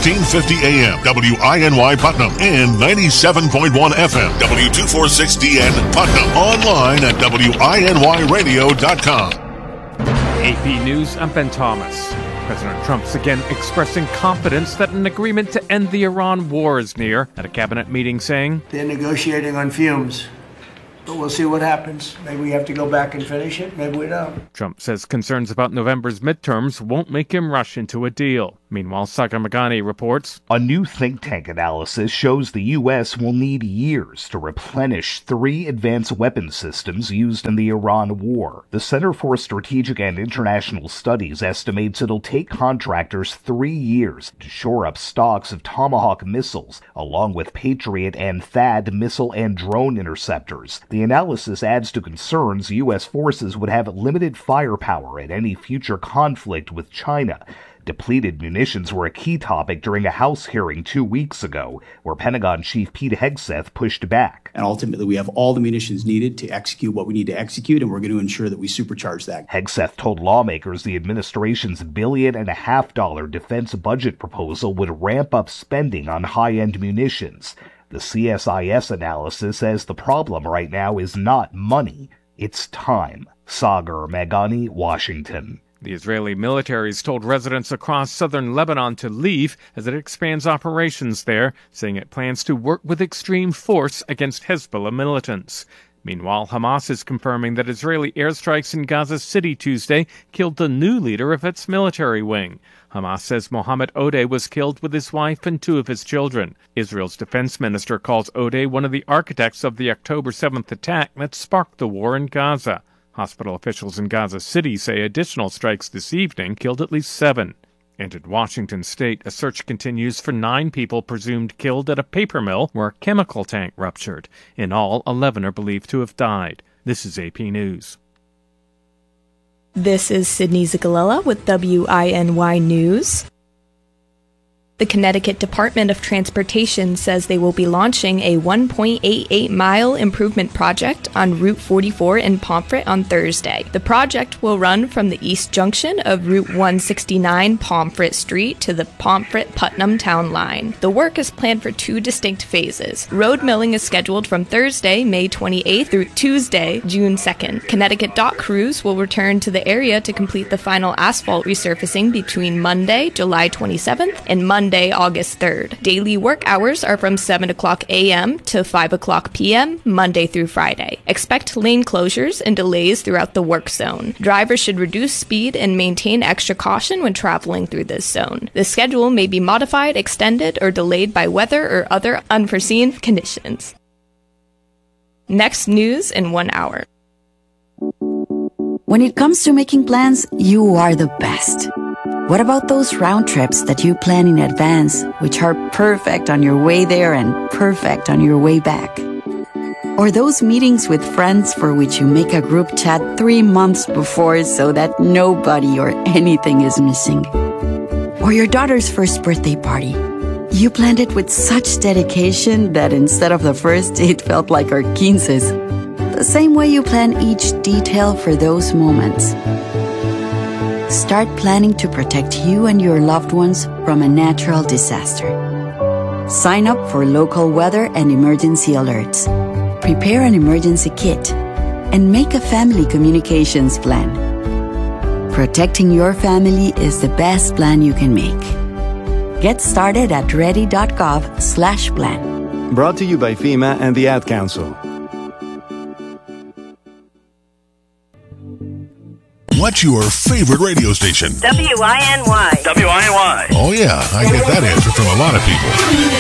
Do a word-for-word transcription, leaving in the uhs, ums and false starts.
fifteen fifty A M, W I N Y Putnam, and ninety-seven point one F M, W two forty-six D N Putnam. Online at W I N Y radio dot com. A P News, I'm Ben Thomas. President Trump's again expressing confidence that an agreement to end the Iran war is near at a cabinet meeting, saying, "They're negotiating on fumes, but we'll see what happens. Maybe we have to go back and finish it. Maybe we don't." Trump says concerns about November's midterms won't make him rush into a deal. Meanwhile, Sagar Meghani reports, a new think tank analysis shows the U S will need years to replenish three advanced weapons systems used in the Iran war. The Center for Strategic and International Studies estimates it'll take contractors three years to shore up stocks of Tomahawk missiles, along with Patriot and THAAD missile and drone interceptors. The analysis adds to concerns U S forces would have limited firepower in any future conflict with China. Depleted munitions were a key topic during a House hearing two weeks ago, where Pentagon Chief Pete Hegseth pushed back. And ultimately, we have all the munitions needed to execute what we need to execute, and we're going to ensure that we supercharge that. Hegseth told lawmakers the administration's billion and a half dollar defense budget proposal would ramp up spending on high-end munitions. The C S I S analysis says the problem right now is not money, it's time. Sagar Meghani, Washington. The Israeli military has told residents across southern Lebanon to leave as it expands operations there, saying it plans to work with extreme force against Hezbollah militants. Meanwhile, Hamas is confirming that Israeli airstrikes in Gaza City Tuesday killed the new leader of its military wing. Hamas says Mohammed Odeh was killed with his wife and two of his children. Israel's defense minister calls Odeh one of the architects of the October seventh attack that sparked the war in Gaza. Hospital officials in Gaza City say additional strikes this evening killed at least seven. And in Washington state, a search continues for nine people presumed killed at a paper mill where a chemical tank ruptured. In all, eleven are believed to have died. This is A P News. This is Sydney Zigalella with W I N Y News. The Connecticut Department of Transportation says they will be launching a one point eight eight mile improvement project on Route forty-four in Pomfret on Thursday. The project will run from the east junction of Route one sixty-nine Pomfret Street to the Pomfret-Putnam Town Line. The work is planned for two distinct phases. Road milling is scheduled from Thursday, May twenty-eighth through Tuesday, June second. Connecticut dock crews will return to the area to complete the final asphalt resurfacing between Monday, July twenty-seventh and Monday, Monday, August third. Daily work hours are from seven o'clock a m to five o'clock p m, Monday through Friday. Expect lane closures and delays throughout the work zone. Drivers should reduce speed and maintain extra caution when traveling through this zone. The schedule may be modified, extended, or delayed by weather or other unforeseen conditions. Next news in one hour. When it comes to making plans, you are the best. What about those round trips that you plan in advance, which are perfect on your way there and perfect on your way back? Or those meetings with friends for which you make a group chat three months before so that nobody or anything is missing? Or your daughter's first birthday party. You planned it with such dedication that instead of the first, it felt like our quinces. The same way you plan each detail for those moments. Start planning to protect you and your loved ones from a natural disaster. Sign up for local weather and emergency alerts. Prepare an emergency kit. And make a family communications plan. Protecting your family is the best plan you can make. Get started at ready.gov slash plan. Brought to you by FEMA and the Ad Council. What's your favorite radio station? W I N Y. W I N Y. Oh, yeah, I get that answer from a lot of people.